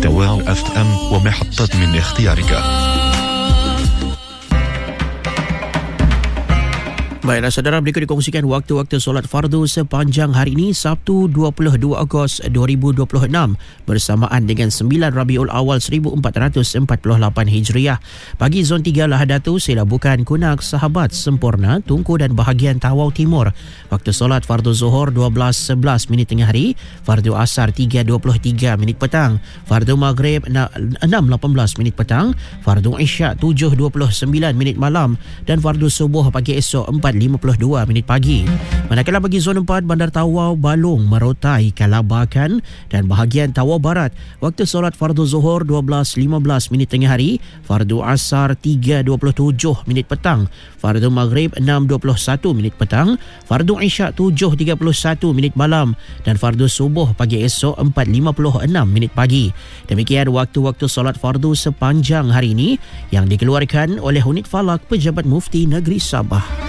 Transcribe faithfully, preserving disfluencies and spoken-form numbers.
تواو اف ام ومحطة من اختيارك. Baiklah saudara, berikut dikongsikan waktu-waktu solat fardu sepanjang hari ini Sabtu dua puluh dua Ogos dua ribu dua puluh enam bersamaan dengan sembilan Rabiul Awal seribu empat ratus empat puluh lapan Hijriah. Bagi zon tiga Lahadatu, Selabukan, Kunak, Sahabat, Sempurna, Tungku dan bahagian Tawau Timur. Waktu solat fardu Zuhur dua belas sebelas minit tengah hari, fardu Asar tiga dua puluh tiga minit petang, fardu Maghrib enam lapan belas minit petang, fardu Isyak tujuh dua puluh sembilan minit malam dan fardu Subuh pagi esok empat lima puluh dua minit pagi. Manakala bagi zon empat, Bandar Tawau, Balong, Merotai, Kalabakan dan bahagian Tawau Barat, waktu solat fardu Zuhur dua belas lima belas minit tengah hari, fardu Asar tiga dua puluh tujuh minit petang, fardu Maghrib enam dua puluh satu minit petang, fardu Isyak tujuh tiga puluh satu minit malam dan fardu Subuh pagi esok empat lima puluh enam minit pagi. Demikian waktu-waktu solat fardu sepanjang hari ini yang dikeluarkan oleh Unit Falak Pejabat Mufti Negeri Sabah.